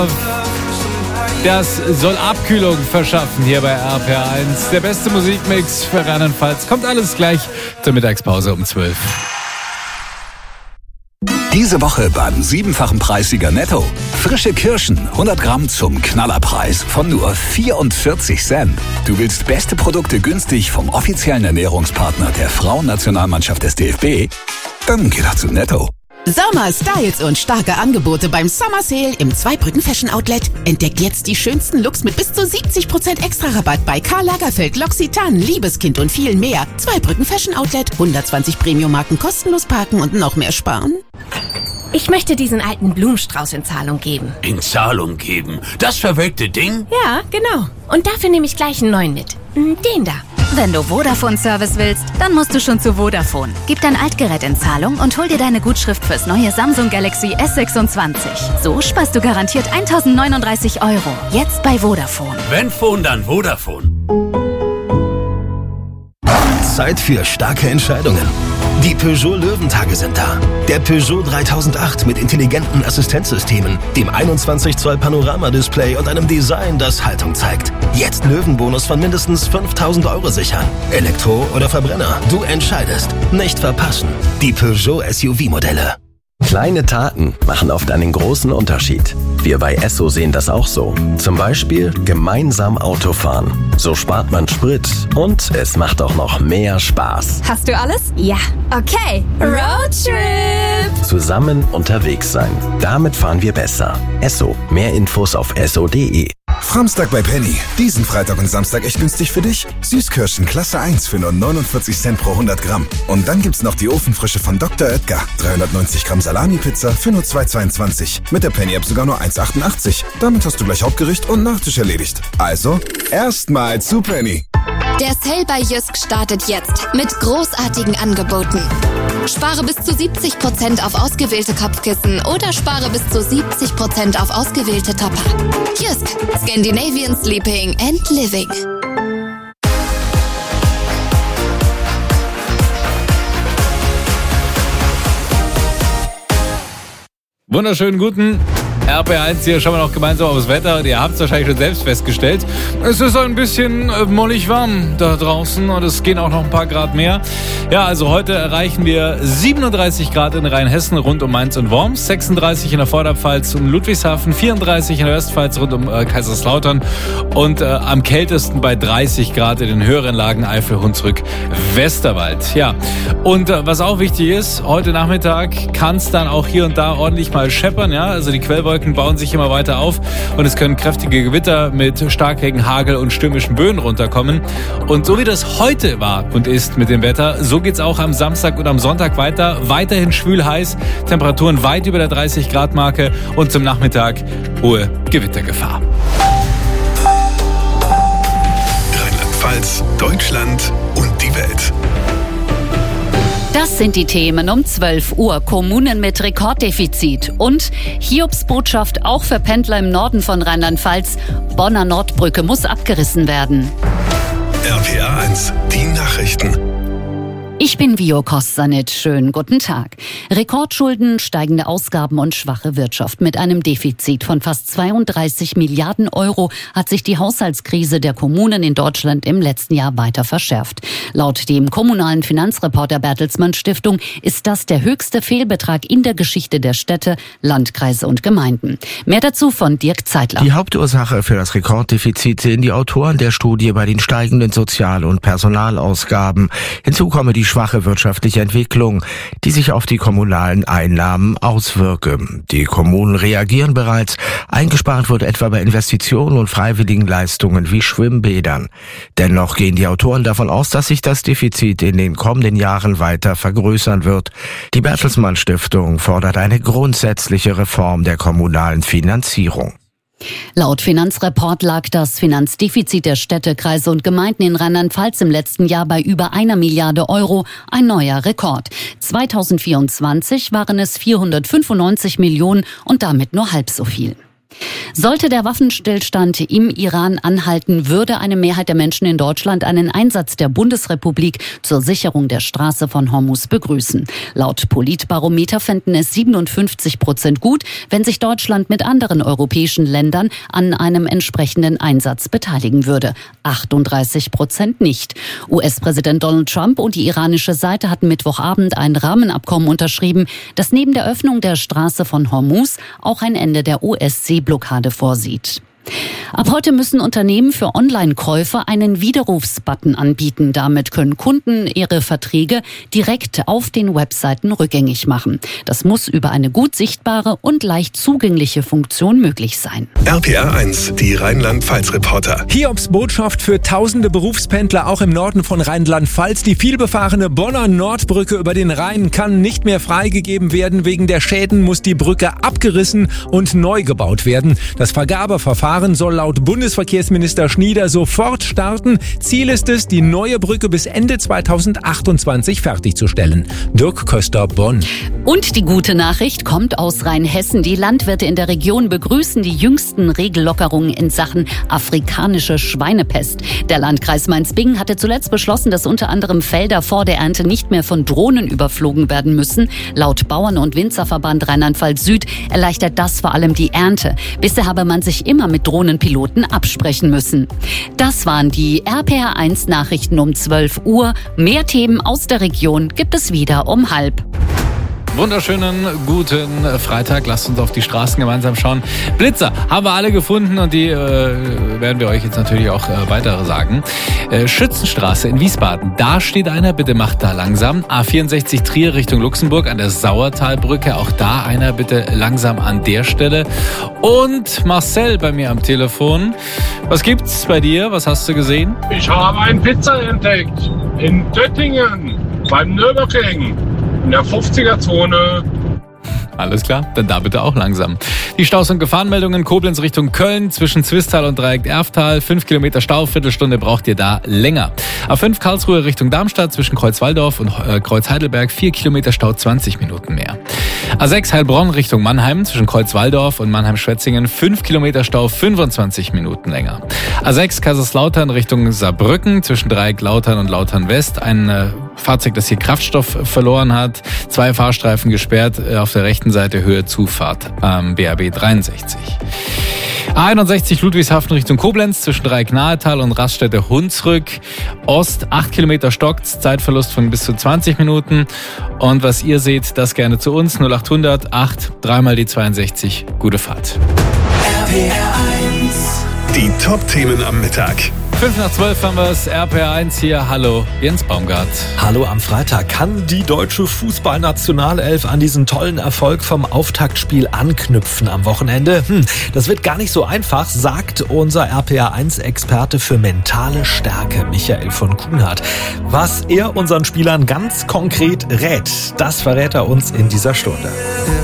Das soll Abkühlung verschaffen hier bei RPR1. Der beste Musikmix für Rheinland-Pfalz. Kommt alles gleich zur Mittagspause um 12. Diese Woche beim 7-fachen Preissieger Netto. Frische Kirschen, 100 Gramm zum Knallerpreis von nur 44 Cent. Du willst beste Produkte günstig vom offiziellen Ernährungspartner der Frauennationalmannschaft des DFB? Dann geh doch zu Netto. Sommer, Styles und starke Angebote beim Summer Sale im Zweibrücken Fashion Outlet. Entdeckt jetzt die schönsten Looks mit bis zu 70% Extra-Rabatt bei Karl Lagerfeld, L'Occitane, Liebeskind und viel mehr. Zweibrücken Fashion Outlet, 120 Premium-Marken kostenlos parken und noch mehr sparen. Ich möchte diesen alten Blumenstrauß in Zahlung geben. In Zahlung geben? Das verwelkte Ding? Ja, genau. Und dafür nehme ich gleich einen neuen mit. Den da. Wenn du Vodafone-Service willst, dann musst du schon zu Vodafone. Gib dein Altgerät in Zahlung und hol dir deine Gutschrift fürs neue Samsung Galaxy S26. So sparst du garantiert 1.039 €. Jetzt bei Vodafone. Wenn Phone, dann Vodafone. Zeit für starke Entscheidungen. Die Peugeot Löwentage sind da. Der Peugeot 3008 mit intelligenten Assistenzsystemen, dem 21 Zoll Panoramadisplay und einem Design, das Haltung zeigt. Jetzt Löwenbonus von mindestens 5.000 € sichern. Elektro oder Verbrenner, du entscheidest. Nicht verpassen. Die Peugeot SUV-Modelle. Kleine Taten machen oft einen großen Unterschied. Wir bei Esso sehen das auch so. Zum Beispiel gemeinsam Autofahren. So spart man Sprit und es macht auch noch mehr Spaß. Hast du alles? Ja. Okay, Roadtrip! Zusammen unterwegs sein. Damit fahren wir besser. Esso. Mehr Infos auf esso.de. Framstag bei Penny. Diesen Freitag und Samstag echt günstig für dich. Süßkirschen Klasse 1 für nur 49 Cent pro 100 Gramm. Und dann gibt's noch die Ofenfrische von Dr. Oetker. 390 Gramm Salami-Pizza für nur 2,22. Mit der Penny-App sogar nur 1,88. Damit hast du gleich Hauptgericht und Nachtisch erledigt. Also, erstmal zu Penny. Der Sale bei Jysk startet jetzt mit großartigen Angeboten. Spare bis zu 70% auf ausgewählte Kopfkissen oder spare bis zu 70% auf ausgewählte Topper. Jysk, Scandinavian Sleeping and Living. Wunderschönen guten RPR1, hier schauen wir noch gemeinsam aufs Wetter. Und ihr habt es wahrscheinlich schon selbst festgestellt. Es ist ein bisschen mollig warm da draußen und es gehen auch noch ein paar Grad mehr. Ja, also heute erreichen wir 37 Grad in Rheinhessen rund um Mainz und Worms, 36 in der Vorderpfalz um Ludwigshafen, 34 in der Ostpfalz rund um Kaiserslautern und am kältesten bei 30 Grad in den höheren Lagen Eifel, Hunsrück, Westerwald. Ja, und was auch wichtig ist, heute Nachmittag kann es dann auch hier und da ordentlich mal scheppern. Ja, also die Quellwolken bauen sich immer weiter auf und es können kräftige Gewitter mit Starkregen, Hagel und stürmischen Böen runterkommen. Und so wie das heute war und ist mit dem Wetter, so geht's auch am Samstag und am Sonntag weiter. Weiterhin schwül heiß, Temperaturen weit über der 30-Grad-Marke und zum Nachmittag hohe Gewittergefahr. Rheinland-Pfalz, Deutschland und die Welt. Das sind die Themen um 12 Uhr. Kommunen mit Rekorddefizit. Und Hiobsbotschaft auch für Pendler im Norden von Rheinland-Pfalz. Bonner Nordbrücke muss abgerissen werden. RPR1, die Nachrichten. Ich bin Vio Kostanic. Schönen guten Tag. Rekordschulden, steigende Ausgaben und schwache Wirtschaft. Mit einem Defizit von fast 32 Milliarden € hat sich die Haushaltskrise der Kommunen in Deutschland im letzten Jahr weiter verschärft. Laut dem kommunalen Finanzreporter Bertelsmann Stiftung ist das der höchste Fehlbetrag in der Geschichte der Städte, Landkreise und Gemeinden. Mehr dazu von Dirk Zeitler. Die Hauptursache für das Rekorddefizit sehen die Autoren der Studie bei den steigenden Sozial- und Personalausgaben. Hinzu komme die schwache wirtschaftliche Entwicklung, die sich auf die kommunalen Einnahmen auswirke. Die Kommunen reagieren bereits. Eingespart wird etwa bei Investitionen und freiwilligen Leistungen wie Schwimmbädern. Dennoch gehen die Autoren davon aus, dass sich das Defizit in den kommenden Jahren weiter vergrößern wird. Die Bertelsmann Stiftung fordert eine grundsätzliche Reform der kommunalen Finanzierung. Laut Finanzreport lag das Finanzdefizit der Städte, Kreise und Gemeinden in Rheinland-Pfalz im letzten Jahr bei über 1 Milliarde €, ein neuer Rekord. 2024 waren es 495 Millionen und damit nur halb so viel. Sollte der Waffenstillstand im Iran anhalten, würde eine Mehrheit der Menschen in Deutschland einen Einsatz der Bundesrepublik zur Sicherung der Straße von Hormuz begrüßen. Laut Politbarometer fänden es 57% gut, wenn sich Deutschland mit anderen europäischen Ländern an einem entsprechenden Einsatz beteiligen würde. 38% nicht. US-Präsident Donald Trump und die iranische Seite hatten Mittwochabend ein Rahmenabkommen unterschrieben, das neben der Öffnung der Straße von Hormuz auch ein Ende der US-Seeblockade vorsieht. Ab heute müssen Unternehmen für Online-Käufer einen Widerrufsbutton anbieten. Damit können Kunden ihre Verträge direkt auf den Webseiten rückgängig machen. Das muss über eine gut sichtbare und leicht zugängliche Funktion möglich sein. RPR 1, die Rheinland-Pfalz-Reporter. Hiobs Botschaft für tausende Berufspendler auch im Norden von Rheinland-Pfalz. Die vielbefahrene Bonner Nordbrücke über den Rhein kann nicht mehr freigegeben werden. Wegen der Schäden muss die Brücke abgerissen und neu gebaut werden. Das Vergabeverfahren soll laut Bundesverkehrsminister Schnieder sofort starten. Ziel ist es, die neue Brücke bis Ende 2028 fertigzustellen. Dirk Köster, Bonn. Und die gute Nachricht kommt aus Rheinhessen. Die Landwirte in der Region begrüßen die jüngsten Regellockerungen in Sachen afrikanische Schweinepest. Der Landkreis Mainz-Bingen hatte zuletzt beschlossen, dass unter anderem Felder vor der Ernte nicht mehr von Drohnen überflogen werden müssen. Laut Bauern- und Winzerverband Rheinland-Pfalz Süd erleichtert das vor allem die Ernte. Bisher habe man sich immer mit Drohnenpiloten absprechen müssen. Das waren die RPR 1 Nachrichten um 12 Uhr. Mehr Themen aus der Region gibt es wieder um 12:30. Wunderschönen guten Freitag. Lasst uns auf die Straßen gemeinsam schauen. Blitzer haben wir alle gefunden und die werden wir euch jetzt natürlich auch weitere sagen. Schützenstraße in Wiesbaden. Da steht einer, bitte macht da langsam. A64 Trier Richtung Luxemburg an der Sauertalbrücke. Auch da einer, bitte langsam an der Stelle. Und Marcel bei mir am Telefon. Was gibt's bei dir? Was hast du gesehen? Ich habe einen Blitzer entdeckt. In Döttingen beim Nürburgring. In der 50er-Zone. Alles klar, dann da bitte auch langsam. Die Staus- und Gefahrenmeldungen: Koblenz Richtung Köln zwischen Zwistal und Dreieck Erftal. 5 Kilometer Stau, Viertelstunde braucht ihr da länger. A5 Karlsruhe Richtung Darmstadt zwischen Kreuzwaldorf und Kreuzheidelberg. 4 Kilometer Stau, 20 Minuten mehr. A6 Heilbronn Richtung Mannheim zwischen Kreuzwaldorf und Mannheim-Schwetzingen. 5 Kilometer Stau, 25 Minuten länger. A6 Kaiserslautern Richtung Saarbrücken zwischen Dreieck Lautern und Lautern West. Ein Fahrzeug, das hier Kraftstoff verloren hat. 2 Fahrstreifen gesperrt auf der rechten Seite Höhe Zufahrt am BRB 63. A61 Ludwigshafen Richtung Koblenz zwischen Dreieck-Nahetal und Raststätte-Hunsrück. Ost 8 Kilometer stockt's, Zeitverlust von bis zu 20 Minuten. Und was ihr seht, das gerne zu uns. 0800 8 3 die 62. Gute Fahrt. RPR 1, die Top-Themen am Mittag. 5:12 haben wir es, RPR 1 hier. Hallo, Jens Baumgart. Hallo am Freitag. Kann die deutsche Fußballnationalelf an diesen tollen Erfolg vom Auftaktspiel anknüpfen am Wochenende? Das wird gar nicht so einfach, sagt unser RPR 1-Experte für mentale Stärke, Michael von Kuhnhardt. Was er unseren Spielern ganz konkret rät, das verrät er uns in dieser Stunde.